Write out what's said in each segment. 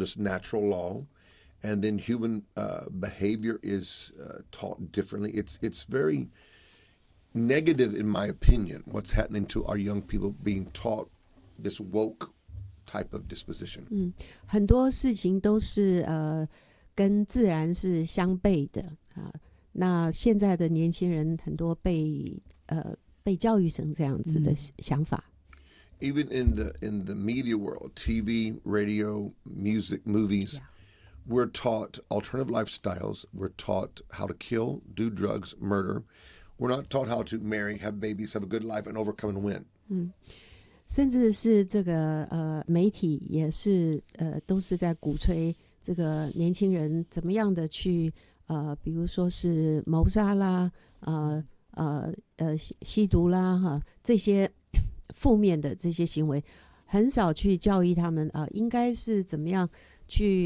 just natural law, and then human behavior is taught differently. It's very negative, in my opinion, what's happening to our young people being taught this woke type of disposition. 很多事情都是跟自然是相悖的啊。那现在的年轻人很多被教育成这样子的想法。 Even in the media world, TV, radio, music, movies, we're taught alternative lifestyles. We're taught how to kill, do drugs, murder. We're not taught how to marry, have babies, have a good life, and overcome and win. 甚至是这个媒体也是都是在鼓吹这个年轻人怎么样的去比如说是谋杀啦吸毒啦哈，这些负面的这些行为，很少去教育他们应该是怎么样去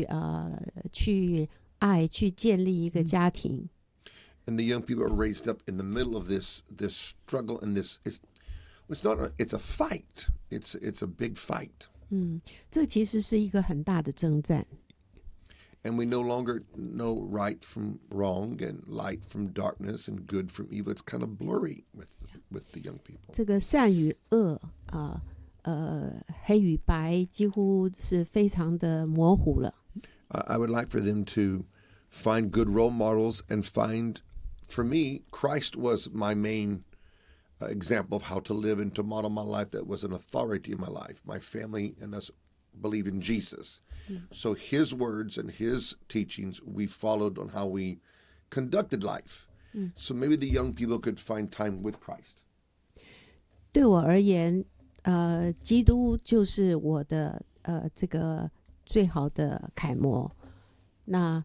爱，去建立一个家庭。 And the young people are raised up in the middle of this struggle and it's a fight. It's a big fight. 这其实是一个很大的征战。 And we no longer know right from wrong and light from darkness and good from evil. It's kind of blurry with the young people. 这个善与恶黑与白几乎是非常的模糊了。 I would like for them to find good role models and find, for me, Christ was my main example of how to live and to model my life that was an authority in my life. My family and us believe in Jesus. So his words and his teachings we followed on how we conducted life. So maybe the young people could find time with Christ. 对我而言基督就是我的这个最好的楷模。那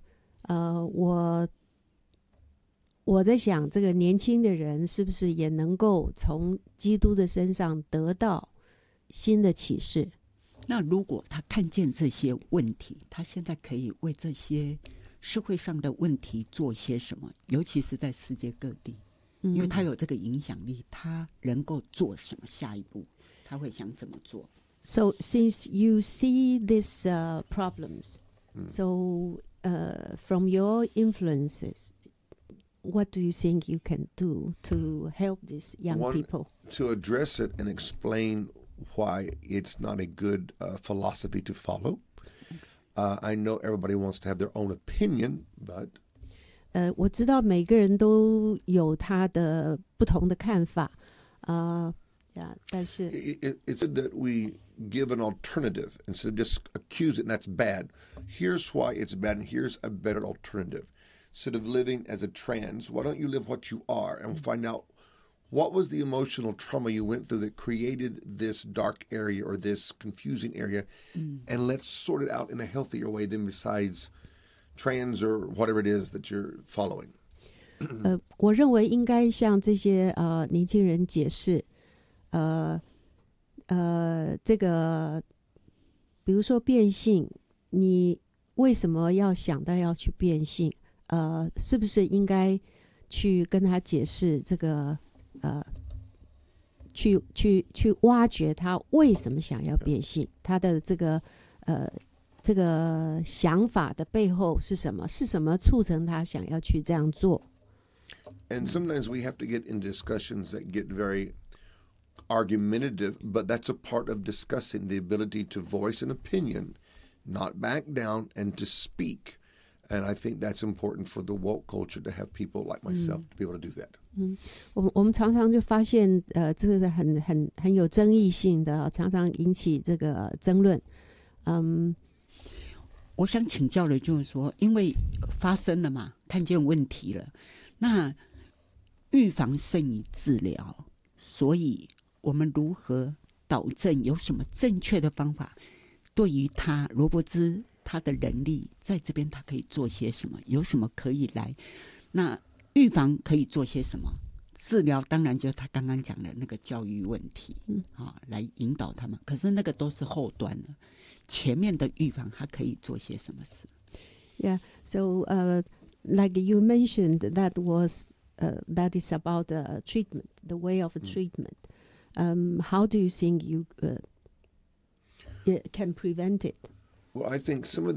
我在想这个年轻的人是不是也能够从基督的身上得到新的启示。 那如果他看见这些问题，他现在可以为这些社会上的问题做些什么？尤其是在世界各地，因为他有这个影响力，他能够做什么？下一步他会想怎么做？ So since you see these problems, so from your influences, what do you think you can do to help these young people? To address it and explain why it's not a good philosophy to follow. I know everybody wants to have their own opinion, but 我知道每个人都有他的不同的看法但是 it's good that we give an alternative instead of just accuse it and that's bad. Here's why it's bad and here's a better alternative. Instead of living as a trans, why don't you live what you are and find out what was the emotional trauma you went through that created this dark area or this confusing area, and let's sort it out in a healthier way than besides trans or whatever it is that you're following. 我认为应该向这些年轻人解释这个比如说变性，你为什么要想到要去变性？是不是应该去跟他解释这个去挖掘他为什么想要变性，他的这个想法的背后是什么？是什么促成他想要去这样做？ And sometimes we have to get in discussions that get very argumentative, but that's a part of discussing the ability to voice an opinion, not back down, and to speak. And I think that's important for the woke culture to have people like myself to be able to do that. 我们常常就发现这个是很有争议性的，常常引起这个争论。 我想请教的就是说，因为发生了嘛，看见问题了，那预防胜于治疗，所以我们如何导正？有什么正确的方法？对于他罗伯兹他的能力在这边，他可以做些什么？有什么可以来？那预防可以做些什么？治疗当然就是他刚刚讲的那个教育问题，来引导他们。可是那个都是后端的，前面的预防他可以做些什么事 ？Yeah, so like you mentioned, that is about the treatment, the way of treatment. How do you think you can prevent it? Well, I think some of